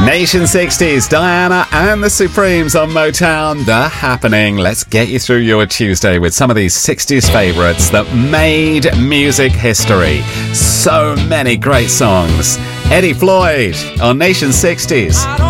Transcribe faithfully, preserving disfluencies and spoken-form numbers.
Nation sixties, Diana and the Supremes on Motown, The Happening. Let's get you through your Tuesday with some of these sixties favourites that made music history. So many great songs. Eddie Floyd on Nation sixties.